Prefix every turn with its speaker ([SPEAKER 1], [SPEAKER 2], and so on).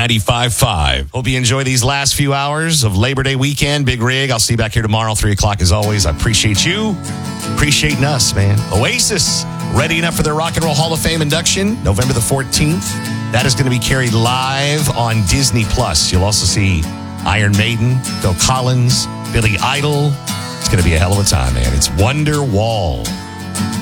[SPEAKER 1] 95.5. Hope you enjoy these last few hours of Labor Day weekend. Big Rig. I'll see you back here tomorrow, 3 o'clock as always. I appreciate you. Appreciating us, man. Oasis, ready enough for their Rock and Roll Hall of Fame induction, November the 14th. That is going to be carried live on Disney+. You'll also see Iron Maiden, Phil Collins, Billy Idol. It's going to be a hell of a time, man. It's Wonderwall.